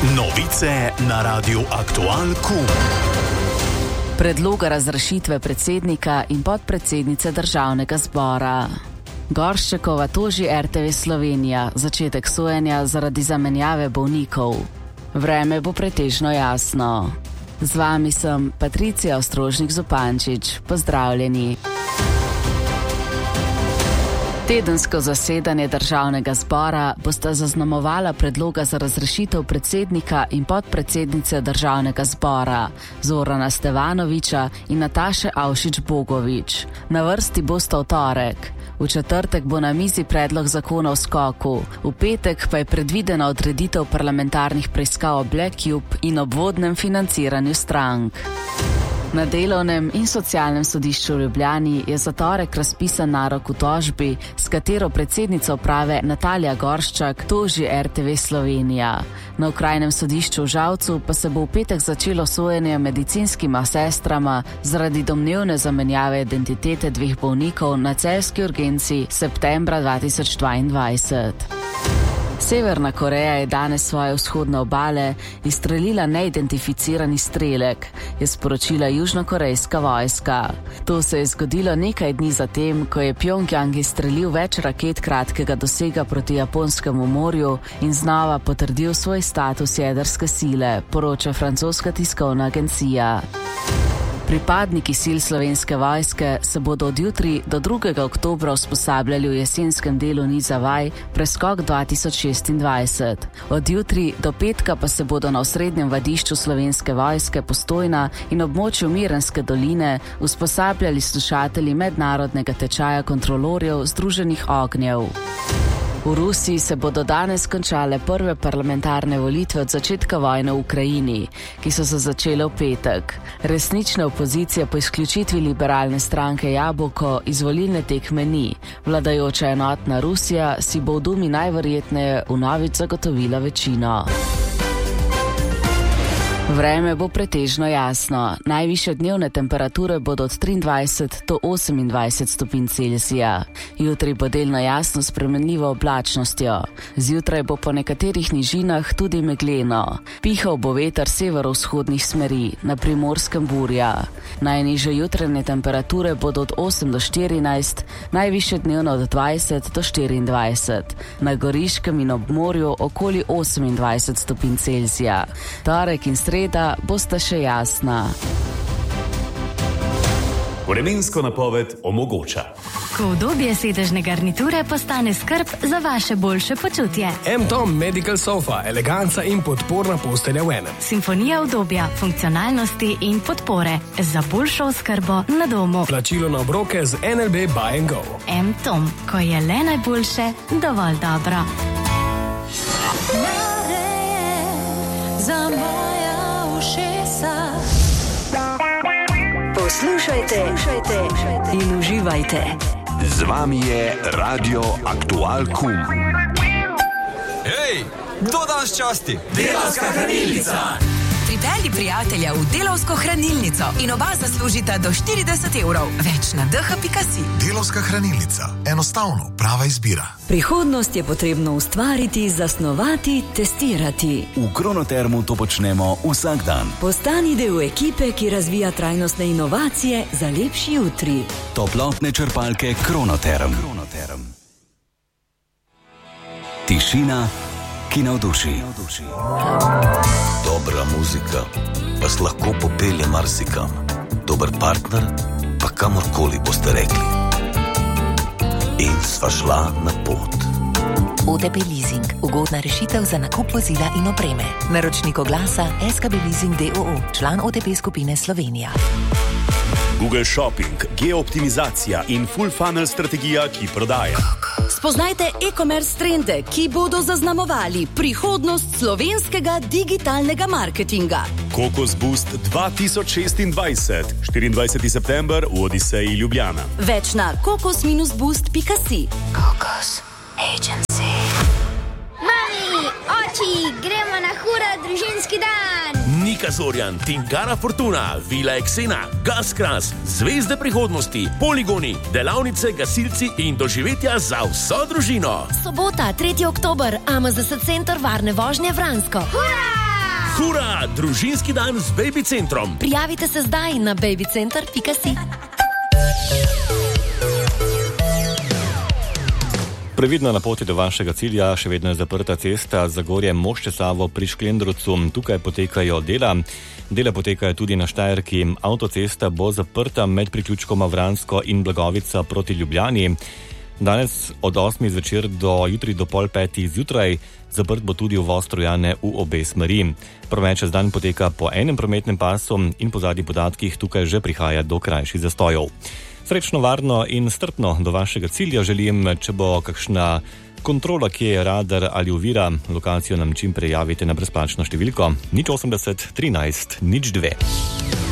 Novice na Radiu Aktual KUM. Predloga razrešitve predsednika in podpredsednice državnega zbora. Gorščekova toži RTV Slovenija, začetek sojenja zaradi zamenjave bolnikov. Vreme bo pretežno jasno. Z vami sem Patricija Ostrožnik-Zupančič. Pozdravljeni. Tedensko zasedanje državnega zbora bosta zaznamovala predloga za razrešitev predsednika in podpredsednice državnega zbora Zorana Stevanovića in Nataše Avšič-Bogovič. Na vrsti bosta v torek. V četrtek bo na mizi predlog zakona o skoku, v petek pa je predvidena odreditev parlamentarnih preiskav o Black Cube in obvodnem financiranju strank. Na delovnem in socialnem sodišču v Ljubljani je za torek razpisan narok v tožbi, s katero predsednica uprave Natalija Gorščak toži RTV Slovenija. Na okrajnem sodišču v Žalcu pa se bo v petek začelo sojenje medicinskima sestrama zaradi domnevne zamenjave identitete dveh bolnikov na celjski urgenci septembra 2022. Severna Koreja je danes svoje vzhodne obale izstrelila neidentificirani strelek, je sporočila južnokorejska vojska. To se je zgodilo nekaj dni zatem, ko je Pjongjang izstrelil več raket kratkega dosega proti Japonskemu morju in znova potrdil svoj status jedrske sile, poroča francoska tiskovna agencija. Pripadniki sil Slovenske vojske se bodo od jutri do 2. oktobra usposabljali v jesenskem delu niza vaj Preskok 2026. Od jutri do petka pa se bodo na osrednjem vadišču Slovenske vojske Postojna in območju Mirenske doline usposabljali slušatelji mednarodnega tečaja kontrolorjev Združenih ognjev. V Rusiji se bodo danes končale prve parlamentarne volitve od začetka vojne v Ukrajini, ki so se začele v petek. Resnična opozicija po izključitvi liberalne stranke Jabolko iz volilne tekme ni. Vladajoča enotna Rusija si bo v Dumi najverjetneje vnovič zagotovila večino. Vreme bo pretežno jasno. Najvišje dnevne temperature bodo od 23 do 28 stopinj Celzija. Jutri bo delno jasno s spremenljivo oblačnostjo. Zjutraj bo po nekaterih nižinah tudi megleno. Pihal bo veter severovzhodnih smeri, na Primorskem burja. Najnižje jutranje temperature bodo od 8 do 14, najvišje dnevno od 20 do 24. Na Goriškem in ob morju okoli 28 stopinj Celzija. Torek in sreda bosta še jasna. Vremensko napoved omogoča. Ko udobje sedežne garniture postane skrb za vaše boljše počutje. M-Tom Medical Sofa, eleganca in podporna postelja v enem. Simfonija udobja, funkcionalnosti in podpore za boljšo oskrbo na domu. Plačilo na obroke z NLB Buy and Go. M-Tom, ko je le najboljše, dovolj dobro. Poslušajte in uživajte. Z vami je Radio Aktual KUM. Hej, kdo danes časti? Delavska hranilnica. Pripelji prijatelja v Delavsko hranilnico in oba zaslužita do 40 evrov. Več na dh.si. Delavska hranilnica. Enostavno, prava izbira. Prihodnost je potrebno ustvariti, zasnovati, testirati. V Kronotermu to počnemo vsak dan. Postani del ekipe, ki razvija trajnostne inovacije za lepši jutri. Toplotne črpalke Kronoterm. Tišina, ki navduši. Dobra muzika vas lahko popelje marsikam. Dober partner pa kamorkoli boste rekli. In sva šla na pot. OTP Leasing. Ugodna rešitev za nakup vozila in opreme. Naročnik oglasa SKB Leasing d.o.o. Član OTP skupine Slovenija. Google Shopping, geooptimizacija in full funnel strategija, ki prodaja. Spoznajte e-commerce trende, ki bodo zaznamovali prihodnost slovenskega digitalnega marketinga. Kokos Boost 2026, 24. september v Odiseji Ljubljana. Več na kokos-boost.si. Kokos Agency. Mami, oči, gremo na hura družinski dan. Nika Zorjan, Tingara Fortuna, Vila Eksena, Gaskras, Zvezde prihodnosti, Poligoni, delavnice, gasilci in doživetja za vso družino. Sobota, 3. oktober, AMZS Center Varne vožnje Vransko. Hura! Hura, družinski dan z Baby Centrom. Prijavite se zdaj na babycenter.si. Previdno na poti do vašega cilja, še vedno je zaprta cesta Zagorje-Mošče-Savo pri Šklendrovcu. Tukaj potekajo dela. Dela potekajo tudi na Štajerki. Avtocesta bo zaprta med priključkoma Vransko in Blagovica proti Ljubljani. Danes od 8 zvečer do jutri do 4:30 zjutraj. Zaprt bo tudi uvoz Trojane v obe smeri. Promet čez dan poteka po enem prometnem pasu in po zadnjih podatkih tukaj že prihaja do krajših zastojev. Srečno, varno in strpno do vašega cilja želim. Če bo kakšna kontrola, kje je radar ali ovira, lokacijo nam čim prej javite na brezplačno številko 080 13 02.